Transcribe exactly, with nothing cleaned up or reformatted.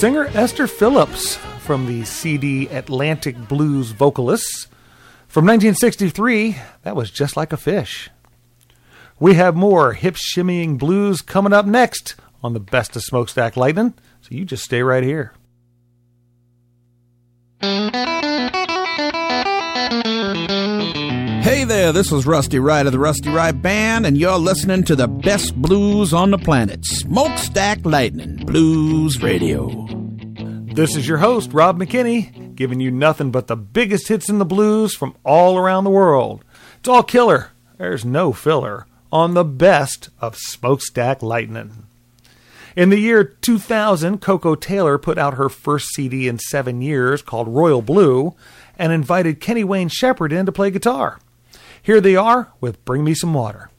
Singer Esther Phillips from the C D Atlantic Blues Vocalists. From nineteen sixty-three, that was Just Like a Fish. We have more hip-shimmying blues coming up next on the Best of Smokestack Lightning, so you just stay right here. Hey there, this is Rusty Wright of the Rusty Wright Band, and you're listening to the best blues on the planet, Smokestack Lightning Blues Radio. This is your host, Rob McKinney, giving you nothing but the biggest hits in the blues from all around the world. It's all killer. There's no filler on the best of Smokestack Lightning. In the year two thousand, Coco Taylor put out her first C D in seven years called Royal Blue and invited Kenny Wayne Shepherd in to play guitar. Here they are with Bring Me Some Water.